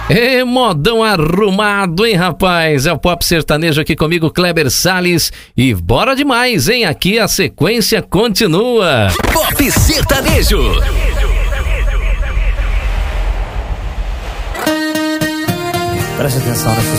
Modão arrumado, hein, rapaz? É o Pop Sertanejo aqui comigo, Kleber Salles. E bora demais, hein? Aqui a sequência continua. Pop Sertanejo. Preste atenção nessa